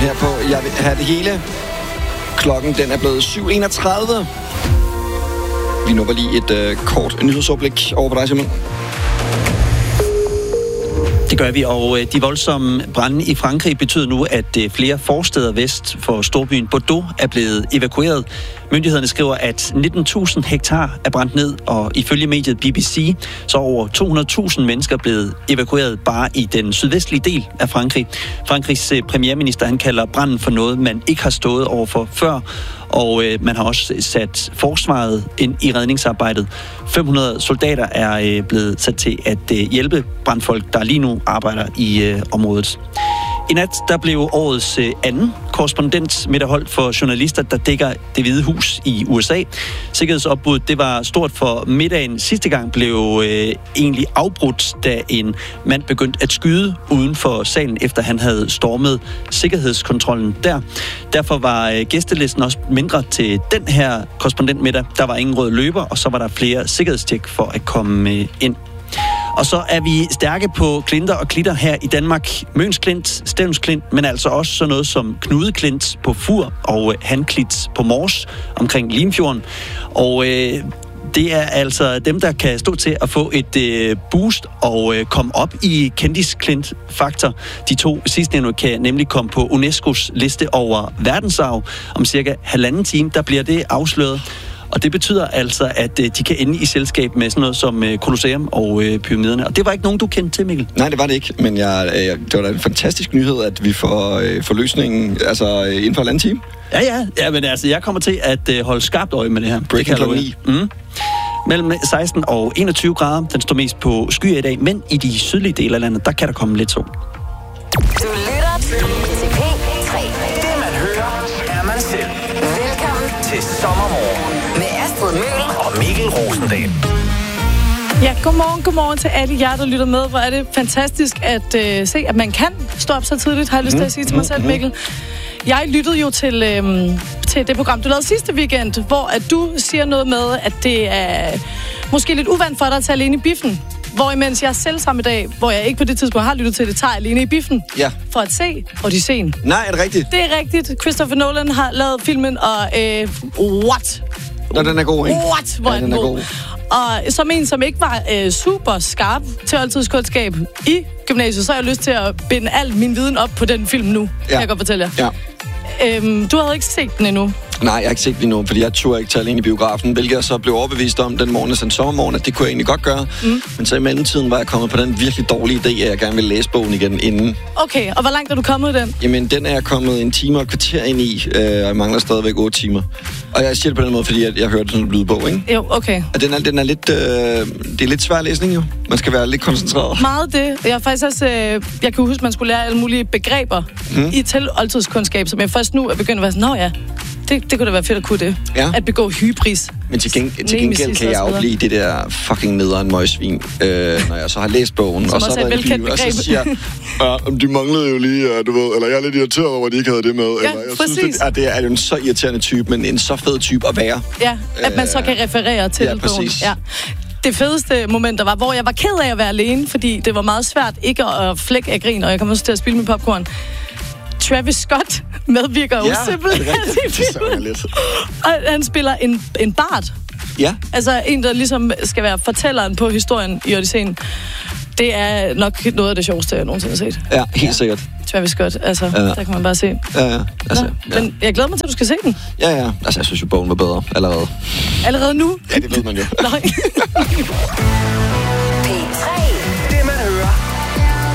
her på Jeg vil have det hele. Klokken den er blevet 7:31. Vi nupper lige et kort nyhedsoverblik over på dig, Simon. Det gør vi, og de voldsomme brande i Frankrig betyder nu, at flere forstæder vest for storbyen Bordeaux er blevet evakueret. Myndighederne skriver, at 19.000 hektar er brændt ned, og ifølge mediet BBC, så er over 200.000 mennesker blevet evakueret bare i den sydvestlige del af Frankrig. Frankrigs premierminister, han kalder branden for noget, man ikke har stået overfor før, og man har også sat forsvaret ind i redningsarbejdet. 500 soldater er blevet sat til at hjælpe brandfolk, der lige nu arbejder i området. I nat der blev årets anden korrespondent midterhold for journalister, der dækker Det Hvide Hus i USA. Sikkerhedsopbuddet det var stort, for middagen sidste gang blev egentlig afbrudt, da en mand begyndte at skyde uden for salen, efter han havde stormet sikkerhedskontrollen der. Derfor var gæstelisten også mindre til den her korrespondentmiddag. Der var ingen rød løber, og så var der flere sikkerhedstjek for at komme ind. Og så er vi stærke på klinter og klitter her i Danmark. Møns Klint, Stevns Klint, men altså også sådan noget som Knude Klint på Fur og Hanklit på Mors omkring Limfjorden. Og det er altså dem, der kan stå til at få et boost og komme op i kendisklint-faktor. De to sidstnævnte kan nemlig komme på UNESCO's liste over verdensarv. Om cirka 1,5 time, der bliver det afsløret. Og det betyder altså, at de kan ende i selskab med sådan noget som Colosseum og pyramiderne. Og det var ikke nogen, du kendte til, Mikkel? Nej, det var det ikke. Men det var da en fantastisk nyhed, at vi får løsningen inden for 1,5 time. Ja, men altså, jeg kommer til at holde skarpt øje med det her. Breaking klokken 9. Mellem 16 og 21 grader. Den står mest på skyer i dag, men i de sydlige dele af landet, der kan der komme lidt sol. Du lytter til P3. Det man hører, er man selv. Velkommen Til sommermorgen med Astrid Møller og Mikkel Rosendal. Ja, godmorgen til alle jer, der lytter med. Hvor er det fantastisk at se, at man kan stå op så tidligt, har jeg lyst til at sige til mig selv, Mikkel. Jeg lyttede jo til det program, du lavede sidste weekend, hvor at du siger noget med, at det er måske lidt uvant for dig at tage alene i biffen. Hvor imens jeg selv samme dag, hvor jeg ikke på det tidspunkt har lyttet til det, tager alene i biffen. Ja. For at se Odysseen. Nej, er det rigtigt? Det er rigtigt. Christopher Nolan har lavet filmen, og what? Nå, den er god, ikke? What? Hvor er den god. Og som en, som ikke var super skarp til oldtidskundskab i gymnasiet, så har jeg lyst til at binde al min viden op på den film nu, kan jeg godt fortælle jer. Ja. Du havde ikke set den endnu. Nej, jeg har ikke set den endnu, fordi jeg turde ikke tage alene i biografen, hvilket jeg så blev overbevist om den morgen, sådan sommermorgen, at det kunne jeg egentlig godt gøre. Men så i mellemtiden var jeg kommet på den virkelig dårlige idé, at jeg gerne ville læse bogen igen inden. Okay, og hvor langt er du kommet i den? Jamen, den er jeg kommet 1 time og et kvarter ind i, og jeg mangler stadigvæk 8 timer. Og jeg siger det på den måde, fordi jeg hørte sådan en lydbog, ikke? Jo, okay. Og den er lidt, det er lidt svær læsning, jo. Man skal være lidt koncentreret. Meget det. Jeg har faktisk også, jeg kan huske, at man skulle lære alle mulige begreber i til oldtidskundskab, som jeg først nu er begyndt at være sådan, nå ja, det kunne da være fedt at kunne det. Ja. At begå hybris. Men til gengæld kan jeg jo blive det der fucking nederen møgsvin, når jeg så har læst bogen. Som og så også er et velkendt begreb. Og så siger de manglede jo lige, du ved, eller jeg er lidt irriteret over, at de ikke havde det med. Ja, eller, jeg præcis. synes, det er jo en så irriterende type, men en så fed type at være. Ja, at man så kan referere til bogen. Præcis. Ja. Det fedeste moment, der var, hvor jeg var ked af at være alene, fordi det var meget svært ikke at flække af grin, og jeg kom også til at spille med popcorn. Travis Scott medvirker jo simpelthen i filmen. Og han spiller en bard. Ja. Altså en, der ligesom skal være fortælleren på historien i Odysseen. Det er nok noget af det sjoveste, jeg nogensinde har set. Ja, helt sikkert. Travis Scott, altså, der kan man bare se. Ja. Altså, men jeg glæder mig til, at du skal se den. Ja. Altså, jeg synes jo, bogen var bedre allerede. Allerede nu? Ja, det ved man jo. Nej.